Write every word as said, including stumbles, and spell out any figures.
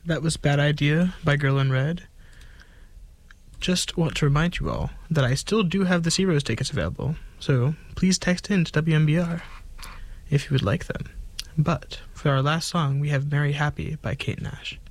That was Bad Idea by Girl in Red. Just want to remind you all that I still do have the Zeros tickets available, so please text in to W M B R if you would like them. But for our last song, we have Merry Happy by Kate Nash.